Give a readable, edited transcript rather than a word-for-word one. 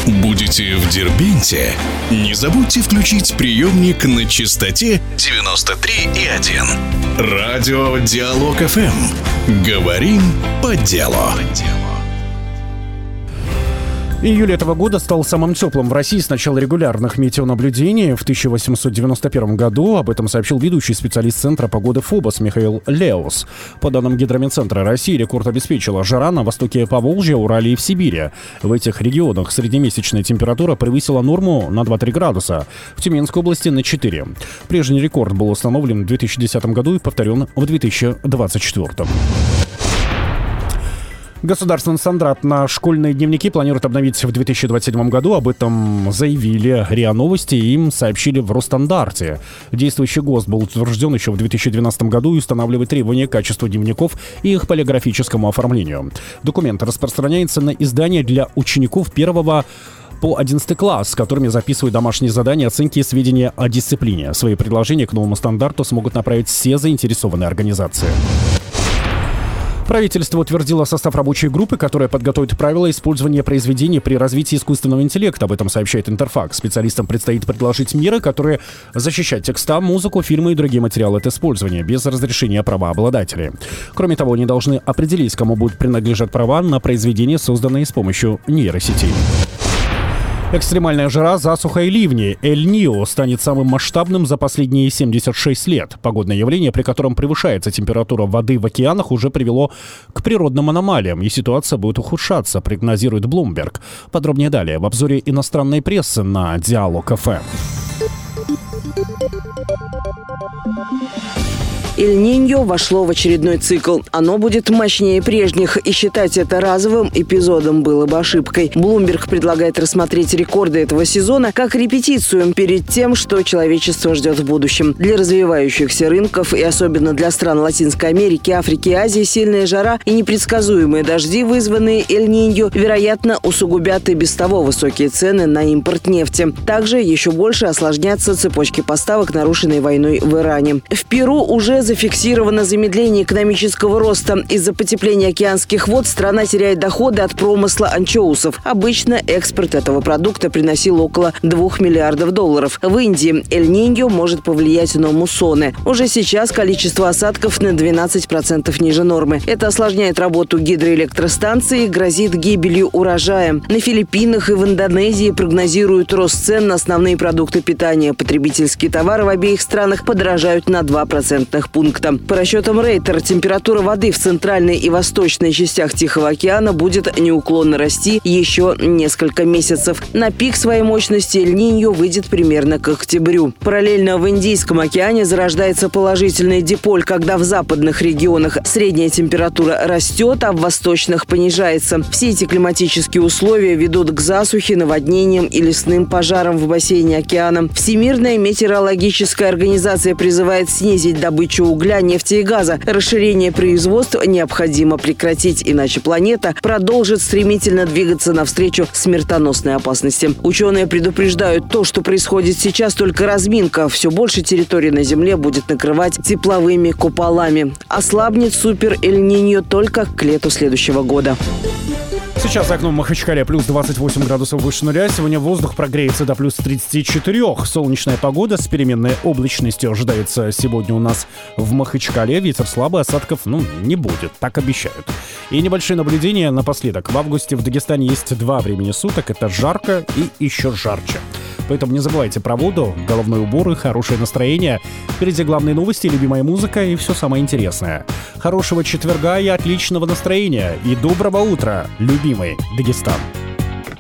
Будете в Дербенте? Не забудьте включить приемник на частоте 93,1. Радио Диалог ФМ. Говорим по делу. Июль этого года стал самым теплым в России с начала регулярных метеонаблюдений в 1891 году. Об этом сообщил ведущий специалист Центра погоды ФОБОС Михаил Леус. По данным Гидромедцентра России, рекорд обеспечила жара на востоке Поволжья, Урале и в Сибири. В этих регионах среднемесячная температура превысила норму на 2-3 градуса. В Тюменской области на 4. Прежний рекорд был установлен в 2010 году и повторен в 2024. Государственный стандарт на школьные дневники планируют обновить в 2027 году. Об этом заявили РИА Новости и им сообщили в Росстандарте. Действующий ГОСТ был утвержден еще в 2012 году и устанавливает требования к качеству дневников и их полиграфическому оформлению. Документ распространяется на издания для учеников 1 по 11 класс, с которыми записывают домашние задания, оценки и сведения о дисциплине. Свои предложения к новому стандарту смогут направить все заинтересованные организации. Правительство утвердило состав рабочей группы, которая подготовит правила использования произведений при развитии искусственного интеллекта. Об этом сообщает Интерфакс. Специалистам предстоит предложить меры, которые защищают текста, музыку, фильмы и другие материалы от использования без разрешения правообладателей. Кроме того, они должны определить, кому будут принадлежать права на произведения, созданные с помощью нейросетей. Экстремальная жара, засуха и ливни. Эль-Нио станет самым масштабным за последние 76 лет. Погодное явление, при котором превышается температура воды в океанах, уже привело к природным аномалиям, и ситуация будет ухудшаться, прогнозирует Bloomberg. Подробнее далее в обзоре иностранной прессы на Диалог ФМ. Эль-Ниньо вошло в очередной цикл. Оно будет мощнее прежних, и считать это разовым эпизодом было бы ошибкой. Bloomberg предлагает рассмотреть рекорды этого сезона как репетицию перед тем, что человечество ждет в будущем. Для развивающихся рынков и особенно для стран Латинской Америки, Африки и Азии сильная жара и непредсказуемые дожди, вызванные Эль-Ниньо, вероятно, усугубят и без того высокие цены на импорт нефти. Также еще больше осложнятся цепочки поставок, нарушенные войной в Иране. В Перу уже зафиксировано замедление экономического роста. Из-за потепления океанских вод страна теряет доходы от промысла анчоусов. Обычно экспорт этого продукта приносил около $2 миллиардов. В Индии Эль-Ниньо может повлиять на муссоны. Уже сейчас количество осадков на 12% ниже нормы. Это осложняет работу гидроэлектростанций и грозит гибелью урожая. На Филиппинах и в Индонезии прогнозируют рост цен на основные продукты питания. Потребительские товары в обеих странах подорожают на 2% пункта. По расчетам Рейтер, температура воды в центральной и восточной частях Тихого океана будет неуклонно расти еще несколько месяцев. На пик своей мощности Эль-Ниньо выйдет примерно к октябрю. Параллельно в Индийском океане зарождается положительный диполь, когда в западных регионах средняя температура растет, а в восточных понижается. Все эти климатические условия ведут к засухе, наводнениям и лесным пожарам в бассейне океана. Всемирная метеорологическая организация призывает снизить добычу угля, нефти и газа. Расширение производства необходимо прекратить, иначе планета продолжит стремительно двигаться навстречу смертоносной опасности. Ученые предупреждают, то, что происходит сейчас, только разминка. Все больше территории на Земле будет накрывать тепловыми куполами. Ослабнет супер Эль-Ниньо только к лету следующего года. Сейчас за окном Махачкале плюс 28 градусов выше нуля. Сегодня воздух прогреется до плюс 34. Солнечная погода с переменной облачностью ожидается сегодня у нас в Махачкале. Ветер слабый, осадков, не будет, так обещают. И небольшие наблюдения напоследок. В августе в Дагестане есть 2 времени суток. Это жарко и еще жарче. Поэтому не забывайте про воду, головной убор и хорошее настроение. Впереди главные новости, любимая музыка и все самое интересное. Хорошего четверга и отличного настроения. И доброго утра, любимый Дагестан.